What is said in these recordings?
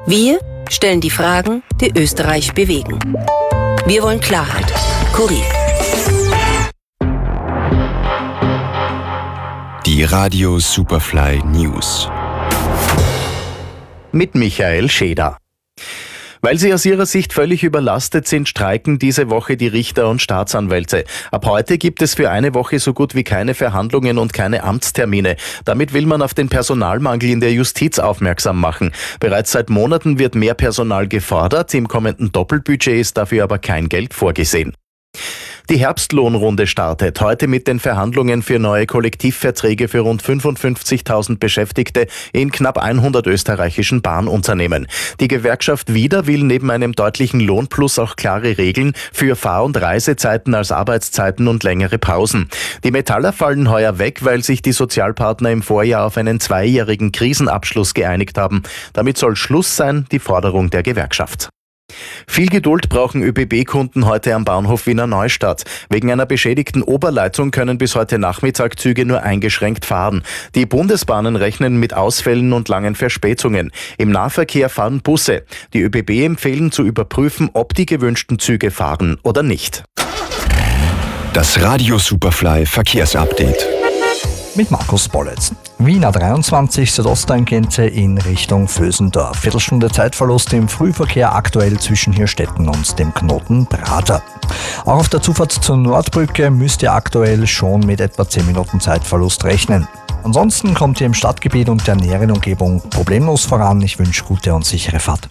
Wir stellen die Fragen, die Österreich bewegen. Wir wollen Klarheit. Kurier. Die Radio Superfly News. Mit Michael Scheder. Weil sie aus ihrer Sicht völlig überlastet sind, streiken diese Woche die Richter und Staatsanwälte. Ab heute gibt es für eine Woche so gut wie keine Verhandlungen und keine Amtstermine. Damit will man auf den Personalmangel in der Justiz aufmerksam machen. Bereits seit Monaten wird mehr Personal gefordert, im kommenden Doppelbudget ist dafür aber kein Geld vorgesehen. Die Herbstlohnrunde startet heute mit den Verhandlungen für neue Kollektivverträge für rund 55.000 Beschäftigte in knapp 100 österreichischen Bahnunternehmen. Die Gewerkschaft WIDA will neben einem deutlichen Lohnplus auch klare Regeln für Fahr- und Reisezeiten als Arbeitszeiten und längere Pausen. Die Metaller fallen heuer weg, weil sich die Sozialpartner im Vorjahr auf einen 2-jährigen Krisenabschluss geeinigt haben. Damit soll Schluss sein, die Forderung der Gewerkschaft. Viel Geduld brauchen ÖBB-Kunden heute am Bahnhof Wiener Neustadt. Wegen einer beschädigten Oberleitung können bis heute Nachmittag Züge nur eingeschränkt fahren. Die Bundesbahnen rechnen mit Ausfällen und langen Verspätungen. Im Nahverkehr fahren Busse. Die ÖBB empfehlen zu überprüfen, ob die gewünschten Züge fahren oder nicht. Das Radio Superfly Verkehrsupdate. Mit Markus Bollitz. Wiener 23 Südosttangente in Richtung Vösendorf. Viertelstunde Zeitverlust im Frühverkehr aktuell zwischen Hirstetten und dem Knoten Prater. Auch auf der Zufahrt zur Nordbrücke müsst ihr aktuell schon mit etwa 10 Minuten Zeitverlust rechnen. Ansonsten kommt ihr im Stadtgebiet und der näheren Umgebung problemlos voran. Ich wünsche gute und sichere Fahrt.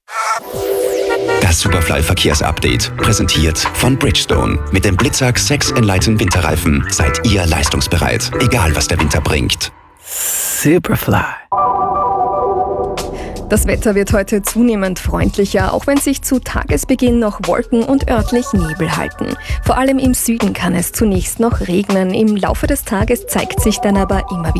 Das Superfly Verkehrsupdate, präsentiert von Bridgestone. Mit dem Blitzak 6 Enlighten Winterreifen seid ihr leistungsbereit, egal was der Winter bringt. Superfly. Das Wetter wird heute zunehmend freundlicher, auch wenn sich zu Tagesbeginn noch Wolken und örtlich Nebel halten. Vor allem im Süden kann es zunächst noch regnen. Im Laufe des Tages zeigt sich dann aber immer wieder